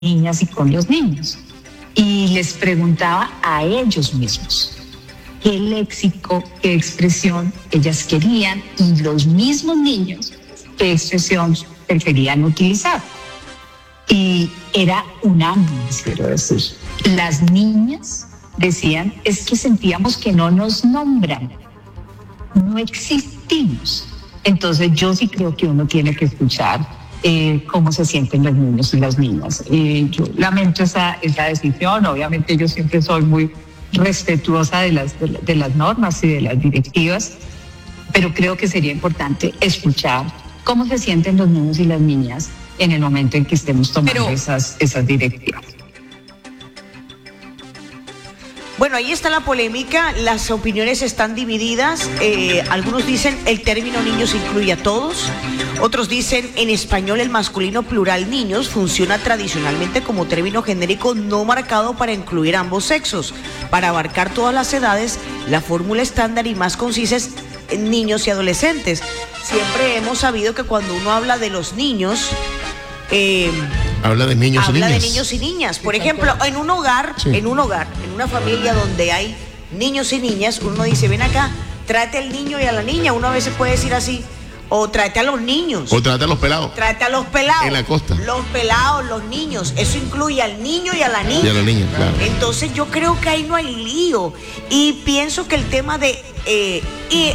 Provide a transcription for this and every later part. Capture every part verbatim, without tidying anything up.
niñas y con los niños. Y les preguntaba a ellos mismos qué léxico, qué expresión ellas querían y los mismos niños qué expresión preferían utilizar. Y era unánime, quiero decir. Las niñas decían, es que sentíamos que no nos nombran, no existimos. Entonces yo sí creo que uno tiene que escuchar eh, cómo se sienten los niños y las niñas. Eh, yo lamento esa, esa decisión, obviamente yo siempre soy muy respetuosa de las, de, de las normas y de las directivas, pero creo que sería importante escuchar cómo se sienten los niños y las niñas en el momento en que estemos tomando pero, esas, esas directivas. Bueno, ahí está la polémica, las opiniones están divididas, eh, algunos dicen el término niños incluye a todos, otros dicen en español el masculino plural niños funciona tradicionalmente como término genérico no marcado para incluir ambos sexos, para abarcar todas las edades, la fórmula estándar y más concisa es niños y adolescentes. Siempre hemos sabido que cuando uno habla de los niños, eh, habla de niños habla y niñas. de niños y niñas. Por ejemplo, en un hogar, sí. en un hogar, en una familia donde hay niños y niñas, uno dice, ven acá, trate al niño y a la niña. Uno a veces puede decir así, o trate a los niños. O trate a los pelados. Trate a los pelados. En la costa. Los pelados, los niños. Eso incluye al niño y a la niña. Y a la niña, claro. Entonces yo creo que ahí no hay lío. Y pienso que el tema de, eh, y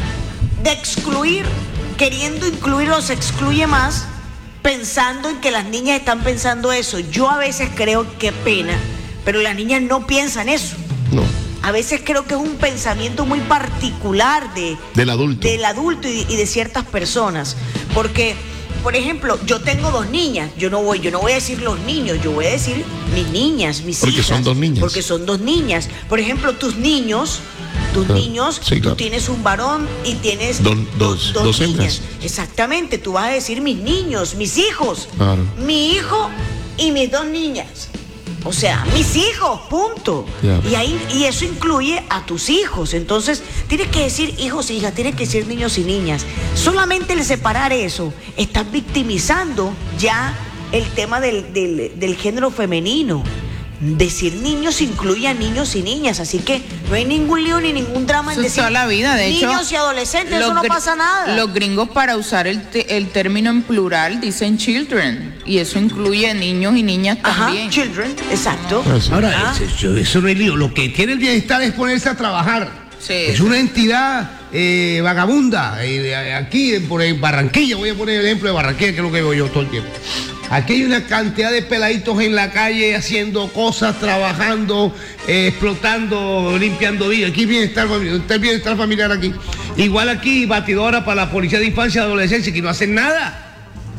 de excluir, queriendo incluir los excluye más, pensando en que las niñas están pensando eso. Yo a veces creo que pena, pero las niñas no piensan eso. No. A veces creo que es un pensamiento muy particular de, del adulto, del adulto y, y de ciertas personas. Porque, por ejemplo, yo tengo dos niñas. Yo no voy, yo no voy a decir los niños, yo voy a decir mis niñas, mis porque hijas. Porque son dos niñas. Porque son dos niñas. Por ejemplo, tus niños... Tus claro, niños, sí, claro. Tú tienes un varón y tienes Don, dos, dos, dos niñas. Hembras. Exactamente, tú vas a decir mis niños, mis hijos, claro. Mi hijo y mis dos niñas. O sea, mis hijos, punto. Yeah. Y ahí y eso incluye a tus hijos. Entonces, tienes que decir hijos e hijas, tienes que decir niños y niñas. Solamente el separar eso, estás victimizando ya el tema del, del, del género femenino. Decir niños incluye a niños y niñas, así que no hay ningún lío ni ningún drama en eso decir toda la vida. De niños hecho, y adolescentes, eso no pasa nada. Los gringos para usar el, te, el término en plural dicen children y eso incluye niños y niñas también. Ajá, children, exacto. Ahora, ¿Ah? eso, eso no es lío, lo que tiene el bienestar es ponerse a trabajar. Sí. Es una entidad eh, vagabunda, eh, aquí por Barranquilla, voy a poner el ejemplo de Barranquilla, que es lo que veo yo todo el tiempo. Aquí hay una cantidad de peladitos en la calle haciendo cosas, trabajando, eh, explotando, limpiando vidas. Aquí bienestar, está el bienestar familiar aquí. Igual aquí, batidora para la policía de infancia y adolescencia, que no hacen nada.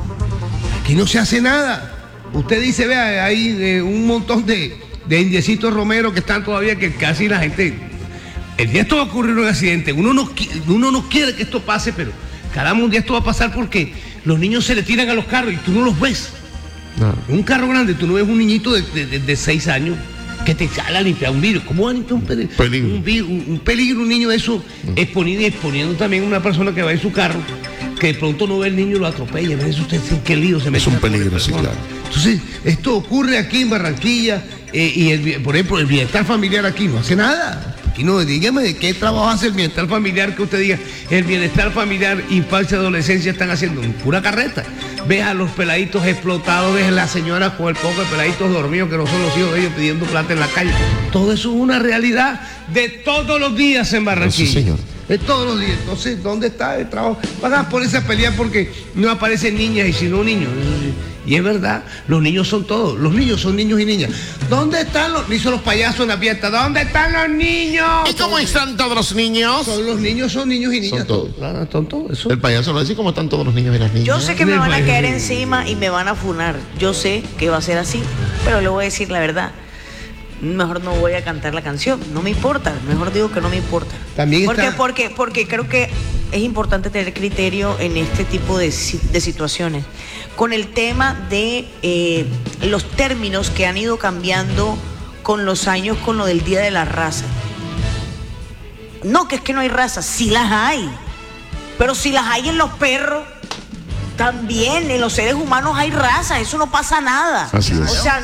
Aquí no se hace nada. Usted dice, vea, hay eh, un montón de, de indiecitos romeros que están todavía que casi la gente... El día esto va a ocurrir un accidente. Uno no, uno no quiere que esto pase, pero caramba, un día esto va a pasar porque los niños se le tiran a los carros y tú no los ves. No. Un carro grande, tú no ves un niñito de, de, de seis años que te sale a limpiar un vidrio. ¿Cómo va a limpiar un peligro? peligro. Un, un, un peligro, un niño de eso, no. exponiendo y exponiendo también a una persona que va en su carro, que de pronto no ve el niño y lo atropella. ¿Ves usted sin qué lío se mete? Es un peligro, sí, claro. Entonces, esto ocurre aquí en Barranquilla, eh, y el, por ejemplo, el bienestar familiar aquí no hace nada. Aquí no, dígame de qué trabajo hace el bienestar familiar, que usted diga, el bienestar familiar, infancia, adolescencia están haciendo pura carreta. Ves a los peladitos explotados, ves a las señoras con el poco de peladitos dormidos que no son los hijos de ellos pidiendo plata en la calle. Todo eso es una realidad de todos los días en Barranquilla. Sí, señor. De todos los días. Entonces, ¿dónde está el trabajo? Van a ponerse a pelear porque no aparecen niñas y si no niños. Y es verdad, los niños son todos. Los niños son niños y niñas. ¿Dónde están los niños? Los payasos en la fiesta. ¿Dónde están los niños? ¿Y cómo están todos los niños? Son los niños, son niños y niñas. Son todos. Claro, son todos. Eso. El payaso lo dice cómo están todos los niños y las niñas. Yo sé que me van a caer encima y me van a funar. Yo sé que va a ser así, pero le voy a decir la verdad. Mejor no voy a cantar la canción, no me importa, mejor digo que no me importa. También porque, está... porque, porque creo que es importante tener criterio en este tipo de, de situaciones. Con el tema de eh, los términos que han ido cambiando con los años, con lo del Día de la Raza. No, que es que no hay raza, sí las hay, pero si las hay en los perros, También en los seres humanos hay raza, eso no pasa nada. Así es. O sea,